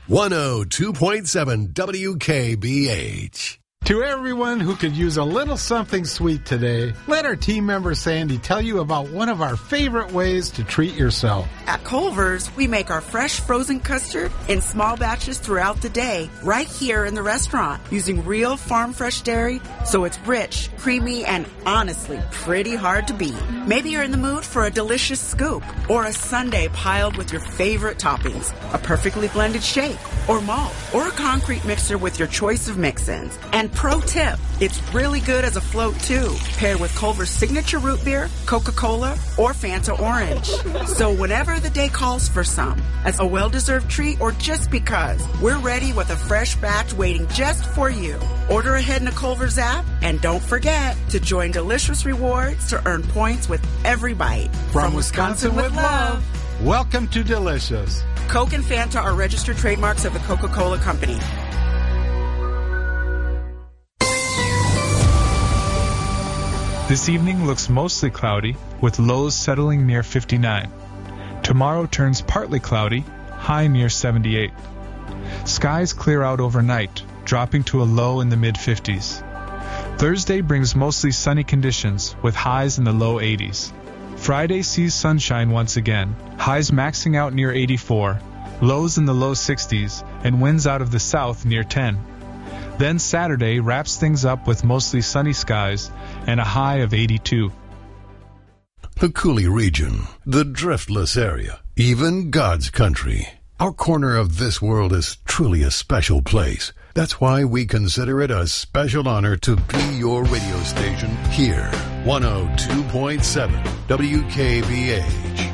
102.7 WKBH. To everyone who could use a little something sweet today, let our team member Sandy tell you about one of our favorite ways to treat yourself. At Culver's, we make our fresh frozen custard in small batches throughout the day, right here in the restaurant, using real farm fresh dairy, so it's rich, creamy, and honestly pretty hard to beat. Maybe you're in the mood for a delicious scoop, or a sundae piled with your favorite toppings, a perfectly blended shake, or malt, or a concrete mixer with your choice of mix-ins. And pro tip, it's really good as a float too, paired with Culver's signature root beer, Coca-Cola, or Fanta Orange. So whenever the day calls for some, as a well-deserved treat or just because, we're ready with a fresh batch waiting just for you. Order ahead in the Culver's app, and don't forget to join Delicious Rewards to earn points with every bite. From Wisconsin with love, welcome to Delicious. Coke and Fanta are registered trademarks of the Coca-Cola Company. This evening looks mostly cloudy, with lows settling near 59. Tomorrow turns partly cloudy, high near 78. Skies clear out overnight, dropping to a low in the mid-50s. Thursday brings mostly sunny conditions, with highs in the low 80s. Friday sees sunshine once again, highs maxing out near 84, lows in the low 60s, and winds out of the south near 10. Then Saturday wraps things up with mostly sunny skies and a high of 82. The Coulee region, the driftless area, even God's country. Our corner of this world is truly a special place. That's why we consider it a special honor to be your radio station here. 102.7 WKBH.